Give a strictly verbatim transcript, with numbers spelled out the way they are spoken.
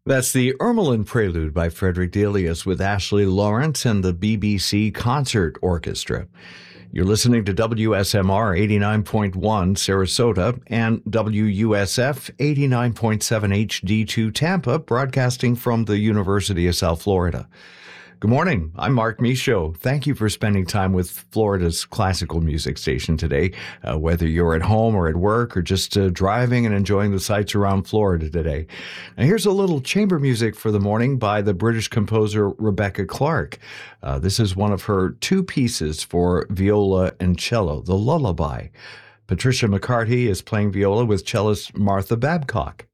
That's the Ermelin Prelude by Frederick Delius with Ashley Lawrence and the B B C Concert Orchestra. You're listening to W S M R eighty-nine point one Sarasota and W U S F eighty-nine point seven H D two Tampa, broadcasting from the University of South Florida. Good morning. I'm Mark Michaud. Thank you for spending time with Florida's classical music station today, uh, whether you're at home or at work or just uh, driving and enjoying the sights around Florida today. Now, here's a little chamber music for the morning by the British composer Rebecca Clark. Uh, this is one of her two pieces for viola and cello, The Lullaby. Patricia McCarty is playing viola with cellist Martha Babcock.